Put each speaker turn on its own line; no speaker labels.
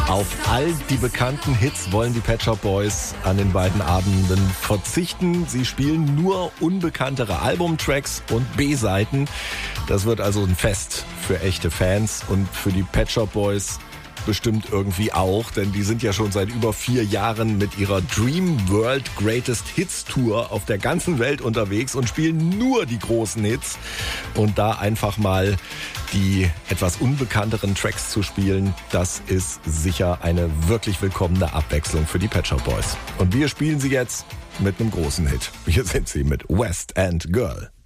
Auf all die bekannten Hits wollen die Pet Shop Boys an den beiden Abenden verzichten. Sie spielen nur unbekanntere Albumtracks und B-Seiten. Das wird also ein Fest für echte Fans und für die Pet Shop Boys bestimmt irgendwie auch, denn die sind ja schon seit über 4 Jahren mit ihrer Dream World Greatest Hits Tour auf der ganzen Welt unterwegs und spielen nur die großen Hits. Und da einfach mal die etwas unbekannteren Tracks zu spielen, das ist sicher eine wirklich willkommene Abwechslung für die Pet Shop Boys. Und wir spielen sie jetzt mit einem großen Hit. Hier sind sie mit West End Girl.